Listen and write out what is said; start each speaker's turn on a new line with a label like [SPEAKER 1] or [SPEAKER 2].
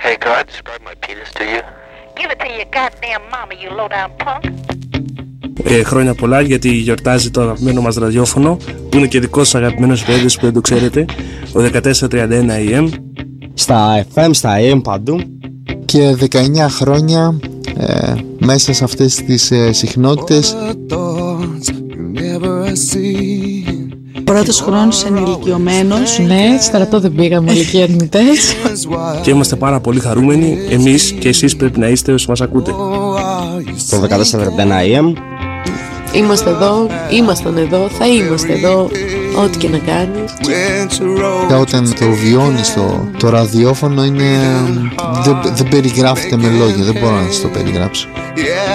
[SPEAKER 1] Hey, could I describe my penis to you?
[SPEAKER 2] Give it to your goddamn mama, you low-down punk.
[SPEAKER 3] Χρόνια πολλά, γιατί γιορτάζει το αγαπημένο μας ραδιόφωνο, που είναι και δικός σας αγαπημένος ρέδιος που δεν το ξέρετε, ο 1431 AM.
[SPEAKER 4] Στα FM, στα AM παντού.
[SPEAKER 5] Και 19 χρόνια μέσα σε αυτές τις συχνότητες.
[SPEAKER 6] Πρώτος χρόνος ενηλικιωμένος. Ναι, στρατό δεν πήγαμε ηλικία αρνητές.
[SPEAKER 3] Και είμαστε πάρα πολύ χαρούμενοι, εμείς και εσείς πρέπει να είστε όσοι μας ακούτε.
[SPEAKER 4] Το 1431 AM.
[SPEAKER 7] Είμαστε εδώ, ήμασταν εδώ, θα είμαστε εδώ, ό,τι και να κάνεις.
[SPEAKER 5] Και όταν το βιώνεις το ραδιόφωνο είναι, δεν περιγράφεται με λόγια, δεν μπορώ να σας το περιγράψω.